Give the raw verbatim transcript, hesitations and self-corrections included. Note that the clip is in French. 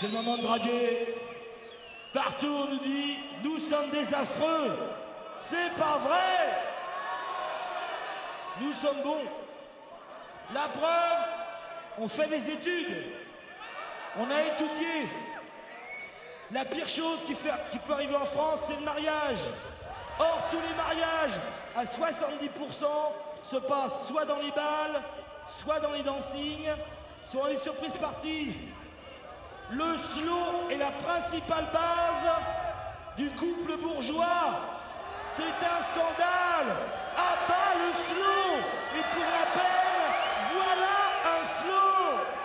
C'est le moment de draguer. Partout on nous dit, nous sommes des affreux. C'est pas vrai. Nous sommes bons. La preuve, on fait des études. On a étudié. La pire chose qui, fait, qui peut arriver en France, c'est le mariage. Or, tous les mariages, à soixante-dix pour cent, se passent soit dans les balles, soit dans les dancings, soit dans les surprises parties. Le slow est la principale base du couple bourgeois. C'est un scandale. À bas le slow. Et pour la peine, voilà un slow.